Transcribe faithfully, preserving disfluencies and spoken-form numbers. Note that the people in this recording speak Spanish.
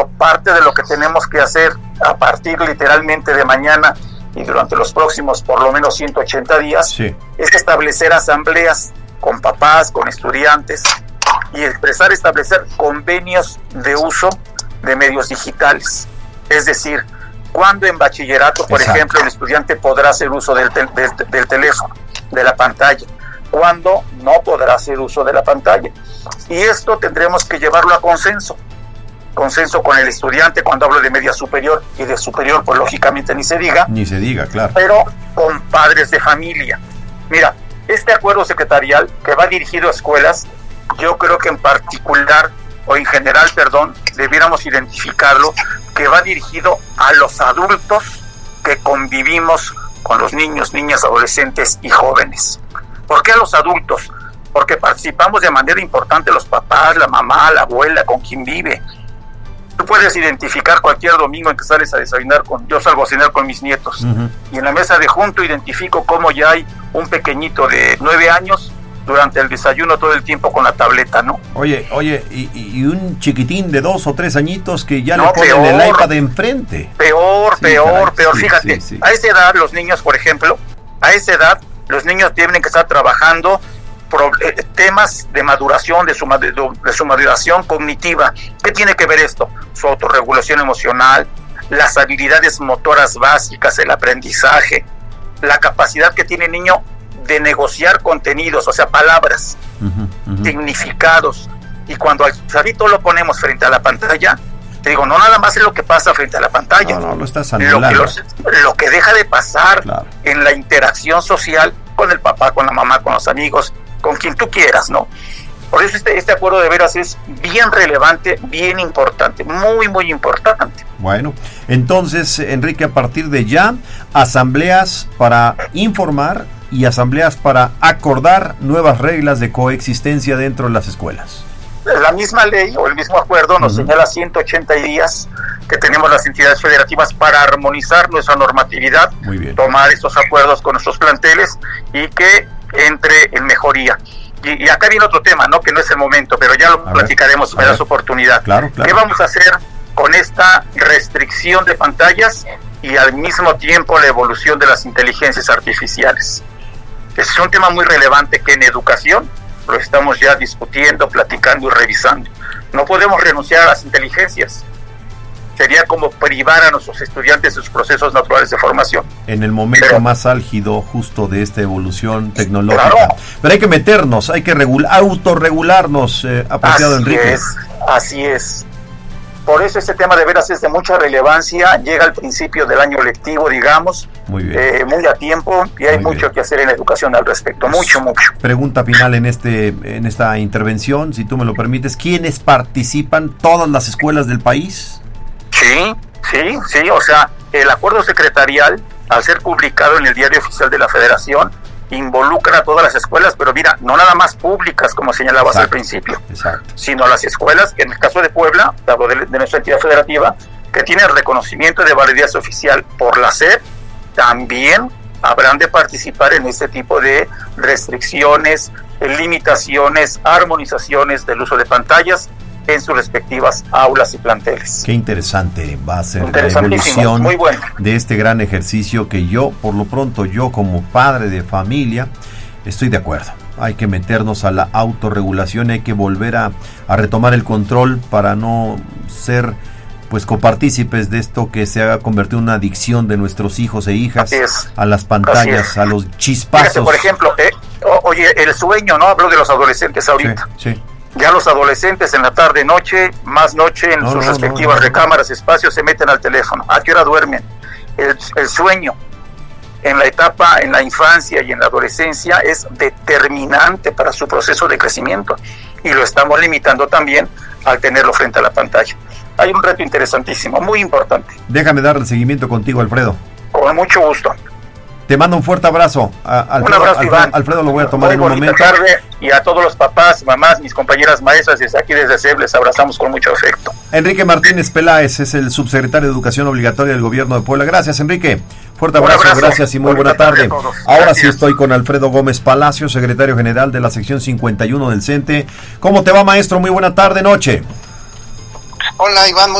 Bueno, parte de lo que tenemos que hacer a partir literalmente de mañana y durante los próximos por lo menos ciento ochenta días, sí, es establecer asambleas con papás, con estudiantes, y expresar, establecer convenios de uso de medios digitales. Es decir, cuando en bachillerato, por Exacto. ejemplo, el estudiante podrá hacer uso del, tel- del, del teléfono, de la pantalla, cuando no podrá hacer uso de la pantalla. Y esto tendremos que llevarlo a consenso. Consenso con el estudiante cuando hablo de media superior, y de superior pues lógicamente ni se diga. Ni se diga, claro. Pero con padres de familia. Mira, este acuerdo secretarial que va dirigido a escuelas, yo creo que en particular, o en general, perdón, debiéramos identificarlo, que va dirigido a los adultos que convivimos con los niños, niñas, adolescentes y jóvenes. ¿Por qué a los adultos? Porque participamos de manera importante los papás, la mamá, la abuela, con quien vive. Tú puedes identificar cualquier domingo en que sales a desayunar, con, yo salgo a cenar con mis nietos, uh-huh. y en la mesa de junto identifico cómo ya hay un pequeñito de nueve años durante el desayuno todo el tiempo con la tableta, ¿no? Oye, oye, y, y un chiquitín de dos o tres añitos que ya no, le ponen peor, el iPad de enfrente. Peor, sí, peor, caray, peor, sí, fíjate, sí, sí. A esa edad los niños, por ejemplo, a esa edad los niños tienen que estar trabajando pro, eh, temas de maduración, de su, de, de su maduración cognitiva. ¿Qué tiene que ver esto? Su autorregulación emocional, las habilidades motoras básicas, el aprendizaje, la capacidad que tiene el niño de negociar contenidos, o sea, palabras, uh-huh, uh-huh. significados. Y cuando al chavito lo ponemos frente a la pantalla, te digo, no nada más es lo que pasa frente a la pantalla, no, no, lo estás anulando. Lo que, los, lo que deja de pasar, claro, en la interacción social con el papá, con la mamá, con los amigos, con quien tú quieras, ¿no? Por eso este, este acuerdo de veras es bien relevante, bien importante, muy, muy importante. Bueno, entonces, Enrique, a partir de ya, asambleas para informar y asambleas para acordar nuevas reglas de coexistencia dentro de las escuelas. La misma ley o el mismo acuerdo nos uh-huh. señala ciento ochenta días que tenemos las entidades federativas para armonizar nuestra normatividad, Muy bien. tomar estos acuerdos con nuestros planteles y que entre en mejoría. Y, y acá viene otro tema, ¿no? Que no es el momento, pero ya lo a platicaremos, si me das oportunidad. Claro, claro. ¿Qué vamos a hacer con esta restricción de pantallas y al mismo tiempo la evolución de las inteligencias artificiales? Es un tema muy relevante que en educación lo estamos ya discutiendo, platicando y revisando. No podemos renunciar a las inteligencias. Sería como privar a nuestros estudiantes de sus procesos naturales de formación. En el momento Pero, más álgido justo de esta evolución tecnológica. Claro. Pero hay que meternos, hay que regul- autorregularnos, eh, apreciado así Enrique. Es, así es. Por eso este tema de veras es de mucha relevancia, llega al principio del año lectivo, digamos, muy, bien. Eh, muy a tiempo, y hay muy mucho bien. que hacer en educación al respecto, mucho, mucho. Pregunta final en este en esta intervención, si tú me lo permites, ¿quiénes participan? ¿Todas las escuelas del país? Sí, sí, sí, o sea, el acuerdo secretarial, al ser publicado en el Diario Oficial de la Federación, involucra a todas las escuelas, pero mira, no nada más públicas, como señalabas exacto, al principio, exacto. sino las escuelas, que en el caso de Puebla, hablo de, de nuestra entidad federativa, que tiene el reconocimiento de validez oficial por la S E P, también habrán de participar en este tipo de restricciones, limitaciones, armonizaciones del uso de pantallas en sus respectivas aulas y planteles. Qué interesante va a ser la evolución muy bueno. de este gran ejercicio que yo, por lo pronto, yo como padre de familia, estoy de acuerdo. Hay que meternos a la autorregulación, hay que volver a, a retomar el control para no ser pues copartícipes de esto que se ha convertido en una adicción de nuestros hijos e hijas a las pantallas, a los chispazos. Fíjate, por ejemplo, eh, o, oye, el sueño, ¿no? Hablo de los adolescentes ahorita. Sí, sí. Ya los adolescentes en la tarde, noche, más noche, en no, sus no, respectivas no, no, recámaras, espacios, se meten al teléfono. ¿A qué hora duermen? El, el sueño en la etapa, en la infancia y en la adolescencia es determinante para su proceso de crecimiento y lo estamos limitando también al tenerlo frente a la pantalla. Hay un reto interesantísimo, muy importante. Déjame darle seguimiento contigo, Alfredo. Con mucho gusto. Te mando un fuerte abrazo. A, Alfredo, un abrazo, Alfredo, Iván. Alfredo lo voy a tomar muy en un momento. Tarde, y a todos los papás, mamás, mis compañeras maestras, desde aquí, desde C E B, les abrazamos con mucho afecto. Enrique Martínez Peláez es el subsecretario de Educación Obligatoria del Gobierno de Puebla. Gracias, Enrique. Fuerte abrazo, abrazo. Gracias y muy buena tarde. tarde Ahora gracias. Sí estoy con Alfredo Gómez Palacio, secretario general de la sección cincuenta y uno del CENTE. ¿Cómo te va, maestro? Muy buena tarde, noche. Hola, Iván.